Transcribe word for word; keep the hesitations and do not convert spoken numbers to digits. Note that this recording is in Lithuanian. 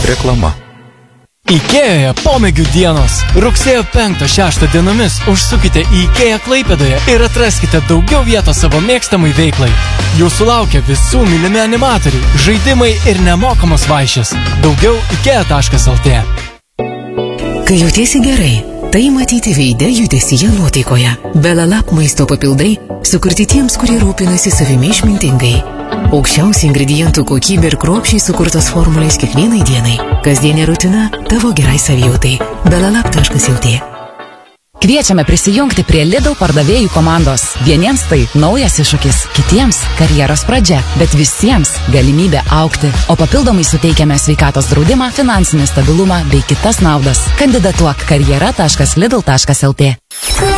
Reklama. Ikėjoje pomėgių dienos. Rugsėjo penktą šeštą dienomis užsukite į Ikėją Klaipėdoje ir atraskite daugiau vietos savo mėgstamai veiklai. Jūsų laukia visų mylimi animatoriai, žaidimai ir nemokamos vaišės. Daugiau ikėja taškas lt. Kai jautiesi gerai, tai matyti veide, judesyje, nuotaikoje. Belalap maisto papildai sukurti tiems, kurie rūpinasi savimi išmintingai. Aukščiausi ingredientų kokybė ir kruopščiai sukurtos formulės kiekvienai dienai. Kasdienė rutina tavo gerai savijautai. belalap taškas lt. Kviečiame prisijungti prie Lidl pardavėjų komandos. Vieniems tai naujas iššūkis, kitiems karjeros pradžia, bet visiems galimybė augti. O papildomai suteikiame sveikatos draudimą, finansinį stabilumą bei kitas naudas. Kandidatuok karjera taškas lidl taškas lt.